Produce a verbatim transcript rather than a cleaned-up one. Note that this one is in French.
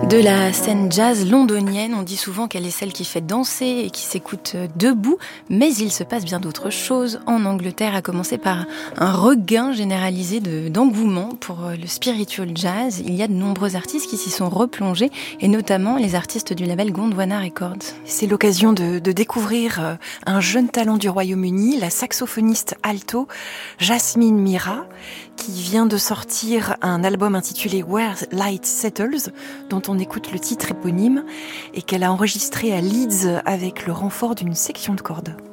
De la scène jazz londonienne, on dit souvent qu'elle est celle qui fait danser et qui s'écoute debout, mais il se passe bien d'autres choses en Angleterre, à commencer par un regain généralisé de, d'engouement pour le spiritual jazz. Il y a de nombreux artistes qui s'y sont replongés, et notamment les artistes du label Gondwana Records. C'est l'occasion de, de découvrir un jeune talent du Royaume-Uni, la saxophoniste alto Jasmine Mira, qui vient de sortir un album intitulé Where Light Settles, dont on écoute le titre éponyme, et qu'elle a enregistré à Leeds avec le renfort d'une section de cordes.